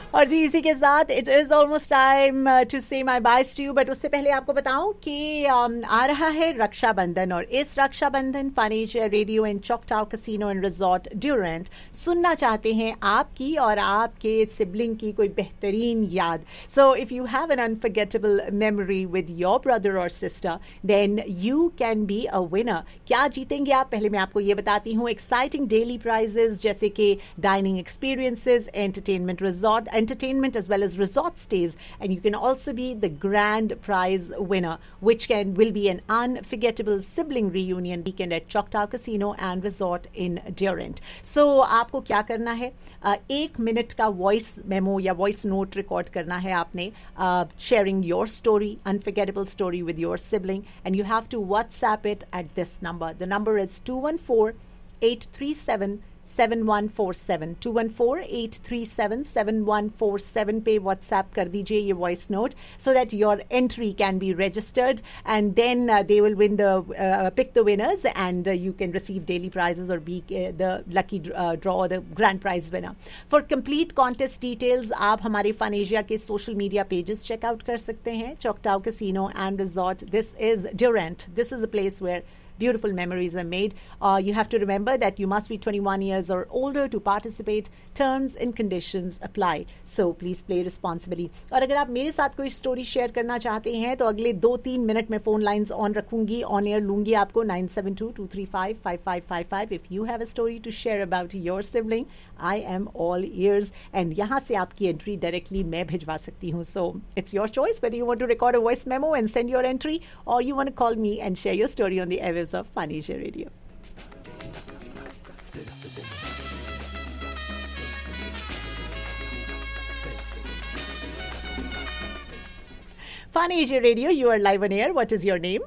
और जी इसी के साथ it is almost time to से my bias to you, but उससे पहले आपको बताऊं कि आ रहा है रक्षाबंधन, और इस Rakshabandhan financial radio and चॉकटाऊ casino and resort Durand सुनना चाहते हैं आपकी और आपके सिबलिंग की कोई बेहतरीन याद. So if you have an unforgettable memory with your brother और sister, then you can be a winner. क्या जीतेंगे आप, पहले मैं आपको ये बताती हूँ. एक्साइटिंग डेली प्राइजेस जैसे कि dining experiences, entertainment as well as resort stays, and you can also be the grand prize winner, which will be an unforgettable sibling reunion weekend at Choctaw Casino and Resort in Durant. So आपको क्या करना है, 1 minute का voice memo या voice note record करना है आपने, sharing your story, unforgettable story with your sibling, and you have to WhatsApp it at this number. The number is 214-837-7147. 214-837-7147 पे WhatsApp कर दीजिए ये voice note, so that your entry can be registered, and then they will pick the winners, and you can receive daily prizes or be the lucky draw or the grand prize winner. For complete contest details आप हमारे फनेशिया के social media pages checkout कर सकते हैं. चॉकटाऊ casino and resort, this is Durant. This is a place where beautiful memories are made. You have to remember that you must be 21 years or older to participate. Terms and conditions apply. So please play responsibly. और अगर आप मेरे साथ कोई story share करना चाहते हैं तो अगले 2-3 मिनट में फोन लाइंस ऑन रखूंगी, ऑन एयर लूंगी आपको 972-235-5555. If you have a story to share about your sibling, I am all ears. And यहाँ से आपकी एंट्री डायरेक्टली मैं भिजवा सकती हूँ. So it's your choice whether you want to record a voice memo and send your entry, or you want to call me and share your story on the airwaves of Fanesia Radio. Fanesia Radio, you are live on air. What is your name?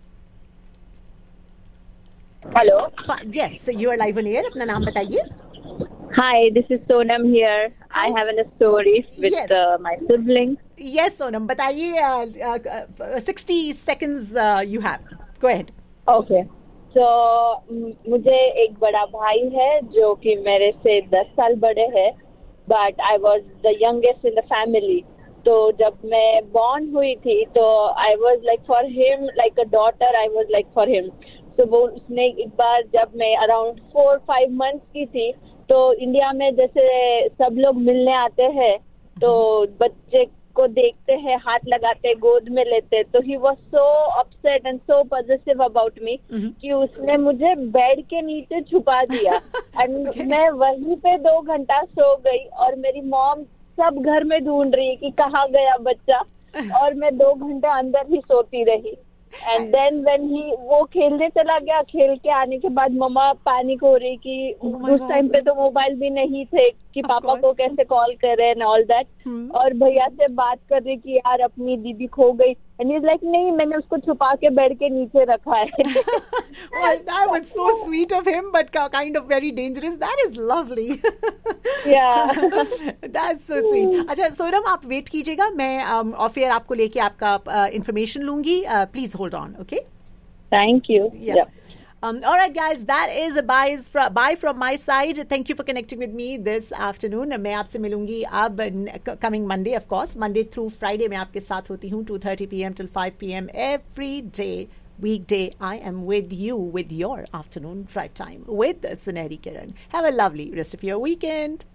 Hello. Yes, you are live on air. अपना नाम बताइए. Hi, this is Sonam here. I have a story with Yes. My siblings. Yes, Sonam, बताइए. 60 seconds you have. Go ahead. Okay. So मुझे एक बड़ा भाई है जो कि मेरे से 10 साल बड़े है, but I was the youngest in the family. तो जब मैं born हुई थी तो I was like for him like a daughter. I was like for him. तो वो उसने एक बार जब मैं around 4-5 months की थी तो इंडिया में जैसे सब लोग मिलने आते हैं तो बच्चे को देखते हैं, हाथ लगाते, गोद में लेते, तो he was so upset and so positive about me कि उसने मुझे बेड के नीचे छुपा दिया. एंड मैं वहीं पे 2 घंटा सो गई और मेरी मॉम सब घर में ढूंढ रही है कि कहाँ गया बच्चा, और मैं 2 घंटा अंदर ही सोती रही. एंड देन व्हेन वो खेलने चला गया, खेल के आने के बाद मम्मा पैनिक हो रही कि उस टाइम पे तो मोबाइल भी नहीं थे कि पापा को कैसे कॉल करे एंड ऑल दैट, और भैया से बात कर रही कि यार अपनी दीदी खो गई, एंड इज लाइक नहीं मैंने उसको छुपा के बेड के नीचे रखा है. Well, that was so sweet of him, but kind of very dangerous. That is lovely. Yeah. That's so sweet. अच्छा सोनम, आप वेट कीजिएगा, मैं ऑफ एयर आपको लेके आपका इंफॉर्मेशन लूंगी. Please hold on. Okay, thank you. All right, guys, that is a bye from my side. Thank you for connecting with me this afternoon. मैं आपसे मिलूंगी अब coming Monday, of course. Monday through Friday मैं आपके साथ होती हूँ 2:30 p.m. till 5 p.m. every day. Weekday, I am with you with your afternoon drive time with Sunehri Kiran. Have a lovely rest of your weekend.